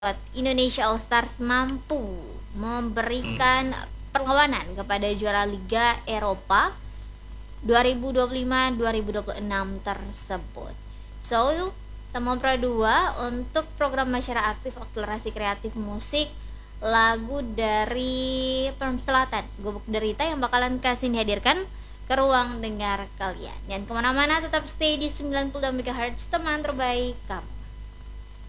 Indonesia All Stars mampu memberikan perlawanan kepada juara Liga Eropa 2025-2026 tersebut. So, teman Pro 2 untuk program masyarakat aktif akselerasi kreatif musik lagu dari Selatan Gubuk Derita yang bakalan kasih dihadirkan ke ruang dengar kalian. Dan kemana-mana tetap stay di 92 MHz teman terbaik kamu.